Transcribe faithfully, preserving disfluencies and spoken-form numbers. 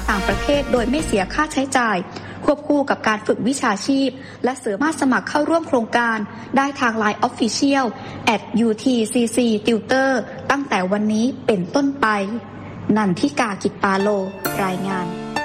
ต่างประเทศโดยไม่เสียค่าใช้จ่ายควบคู่กับการฝึกวิชาชีพและสามารถสมัครเข้าร่วมโครงการได้ทาง ไลน์ Official แอท ยู ที ซี ซี Tutor ตั้งแต่วันนี้เป็นต้นไปนันทิกา กิจปาโลรายงาน